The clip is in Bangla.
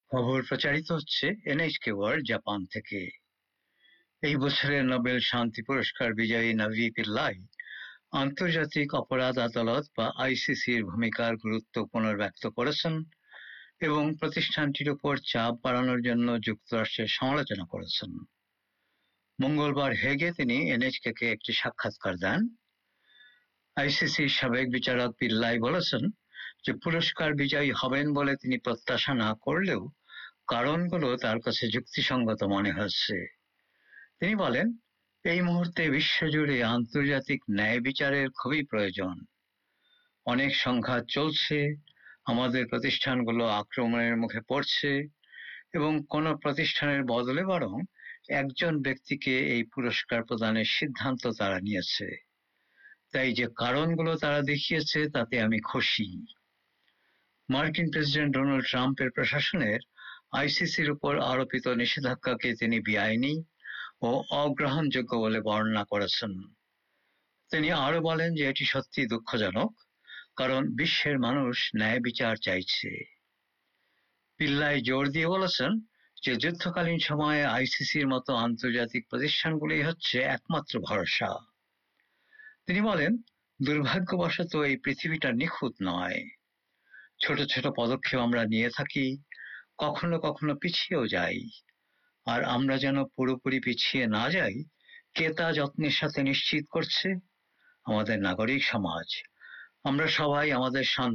খবর প্রচারিত হচ্ছে এনএইচকে ওয়ার্ল্ড, জাপান থেকে। এই বছরের নোবেল শান্তি পুরস্কার বিজয়ী নাভি পিল্লাই আন্তর্জাতিক অপরাধ আদালত বা আইসিসির ভূমিকার গুরুত্ব পুনর্ব্যক্ত করেছেন এবং প্রতিষ্ঠানটির উপর চাপ বাড়ানোর জন্য যুক্তরাষ্ট্রের সমালোচনা করেছেন। মঙ্গলবার হেগে তিনি এনএইচকে একটি সাক্ষাৎকার দেন। আইসিসির সাবেক বিচারক পিল্লাই বলেছেন যে পুরস্কার বিজয়ী হবেন বলে তিনি প্রত্যাশা না করলেও কারণগুলো তার কাছে যুক্তিসঙ্গত মনে হচ্ছে। তিনি বলেন, এই মুহূর্তে বিশ্বজুড়ে আন্তর্জাতিক ন্যায় বিচারের খুবই প্রয়োজন। অনেক সংঘাত চলছে, আমাদের প্রতিষ্ঠানগুলো আক্রমণের মুখে পড়ছে এবং কোন প্রতিষ্ঠানের বদলে বরং একজন ব্যক্তিকে এই পুরস্কার প্রদানের সিদ্ধান্ত তারা নিয়েছে। তাই যে কারণগুলো তারা দেখিয়েছে তাতে আমি খুশি। মার্কিন প্রেসিডেন্ট ডোনাল্ড ট্রাম্পের প্রশাসনের আইসিসির উপর আরোপিত নিষেধাজ্ঞাকে তিনি বেআইনি ও অগ্রহণযোগ্য বলে বর্ণনা করেছেন। তিনি আরো বলেন যে এটি সত্যি দুঃখজনক, কারণ বিশ্বের মানুষ ন্যায় বিচার চাইছে। পিল্লাই জোর দিয়ে বলেছেন যে যুদ্ধকালীন সময়ে আইসিসির মতো আন্তর্জাতিক প্রতিষ্ঠানগুলোই হচ্ছে একমাত্র ভরসা। তিনি বলেন, দুর্ভাগ্যবশত এই পৃথিবীটা নিখুঁত নয়। ছোট ছোট পদক্ষেপ আমরা নিয়ে থাকি, কখনো কখনো পিছিয়েও যাই। আর আমরা যেন পুরোপুরি পিছিয়ে না যাই, কে তা যত্নের সাথে নিশ্চিত করছে? আমাদের নাগরিক সমাজ। আমরা সবাই আমাদের